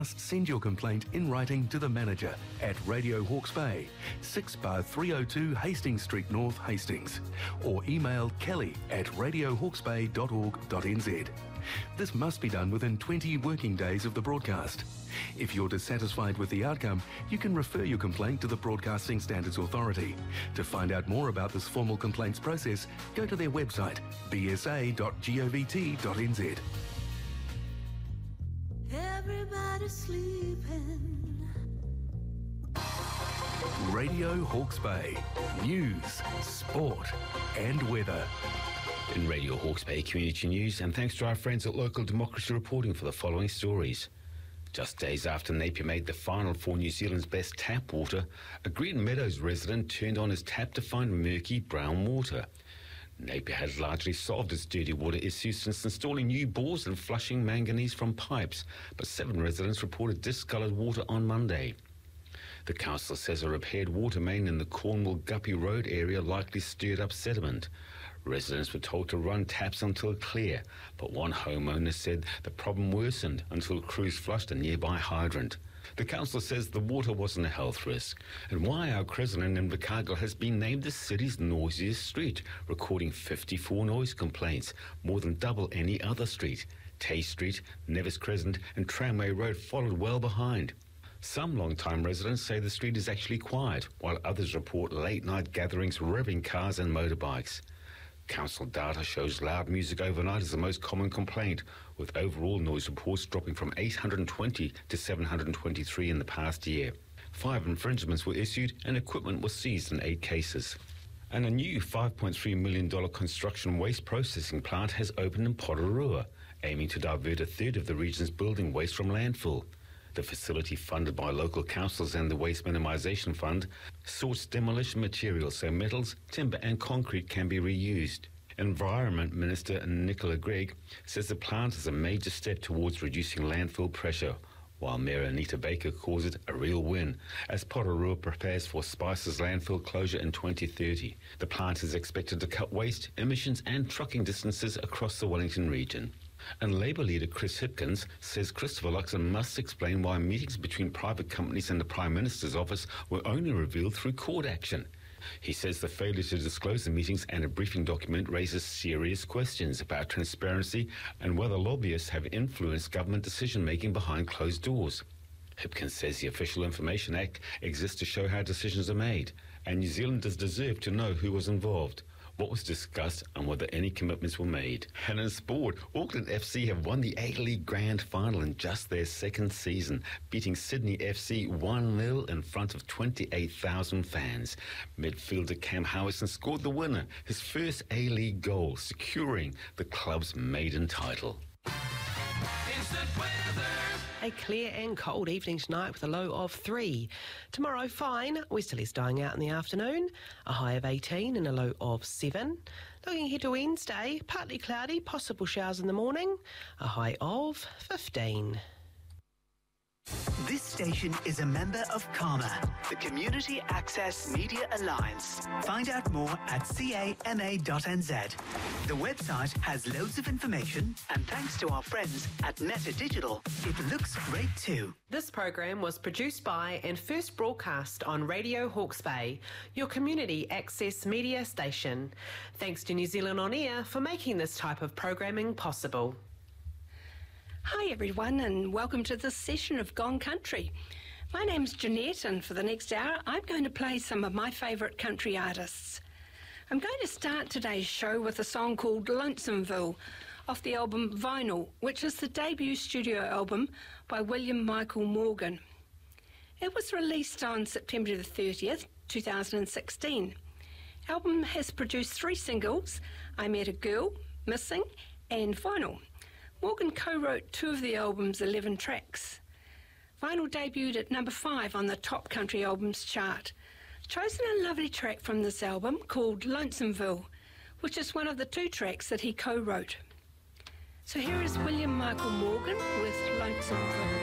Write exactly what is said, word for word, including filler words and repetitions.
Send your complaint in writing to the manager at Radio Hawke's Bay, six bar three oh two Hastings Street North, Hastings, or email kelly at radio hawkes bay dot org dot n z. This must be done within twenty working days of the broadcast. If you're dissatisfied with the outcome, you can refer your complaint to the Broadcasting Standards Authority. To find out more about this formal complaints process, go to their website, b s a dot govt dot n z. Everybody's sleeping. Radio Hawke's Bay. News, sport and weather. In Radio Hawke's Bay Community News, and thanks to our friends at Local Democracy reporting for the following stories. Just days after Napier made the final for New Zealand's best tap water, a Green Meadows resident turned on his tap to find murky brown water. Napier has largely solved its dirty water issue since installing new bores and flushing manganese from pipes, but seven residents reported discoloured water on Monday. The council says a repaired water main in the Cornwall Guppy Road area likely stirred up sediment. Residents were told to run taps until clear, but one homeowner said the problem worsened until crews flushed a nearby hydrant. The council says the water wasn't a health risk. And why our Cressenden in Invercargill has been named the city's noisiest street, recording fifty-four noise complaints, more than double any other street. Tay Street, Nevis Crescent and Tramway Road followed well behind. Some long-time residents say the street is actually quiet, while others report late-night gatherings revving cars and motorbikes. Council data shows loud music overnight is the most common complaint, with overall noise reports dropping from eight hundred twenty to seven hundred twenty-three in the past year. Five infringements were issued and equipment was seized in eight cases. And a new five point three million dollars construction waste processing plant has opened in Porirua, aiming to divert a third of the region's building waste from landfill. The facility, funded by local councils and the Waste Minimisation Fund, sorts demolition materials so metals, timber and concrete can be reused. Environment Minister Nicola Gregg says the plant is a major step towards reducing landfill pressure, while Mayor Anita Baker calls it a real win, as Porirua prepares for Spice's landfill closure in twenty thirty. The plant is expected to cut waste, emissions and trucking distances across the Wellington region. And Labour leader Chris Hipkins says Christopher Luxon must explain why meetings between private companies and the Prime Minister's office were only revealed through court action. He says the failure to disclose the meetings and a briefing document raises serious questions about transparency and whether lobbyists have influenced government decision-making behind closed doors. Hipkins says the Official Information Act exists to show how decisions are made, and New Zealanders deserve to know who was involved, what was discussed and whether any commitments were made. And in sport, Auckland F C have won the A-League Grand Final in just their second season, beating Sydney F C one nil in front of twenty-eight thousand fans. Midfielder Cam Howison scored the winner, his first A-League goal, securing the club's maiden title. Instant weather. A clear and cold evening tonight with a low of three. Tomorrow, fine. Westerlies dying out in the afternoon. A high of eighteen and a low of seven. Looking ahead to Wednesday, partly cloudy, possible showers in the morning. A high of fifteen. This station is a member of CAMA, the Community Access Media Alliance. Find out more at c a m a dot n z. The website has loads of information, and thanks to our friends at Netta Digital, it looks great too. This program was produced by and first broadcast on Radio Hawke's Bay, your community access media station. Thanks to New Zealand On Air for making this type of programming possible. Hi everyone, and welcome to this session of Gone Country. My name's Jeanette, and for the next hour I'm going to play some of my favourite country artists. I'm going to start today's show with a song called Lonesomeville off the album Vinyl, which is the debut studio album by William Michael Morgan. It was released on September the thirtieth, two thousand sixteen. The album has produced three singles, I Met a Girl, Missing and Vinyl. Morgan co-wrote two of the album's eleven tracks. Vinyl debuted at number five on the Top Country Albums chart. Chosen a lovely track from this album called Lonesomeville, which is one of the two tracks that he co-wrote. So here is William Michael Morgan with Lonesomeville.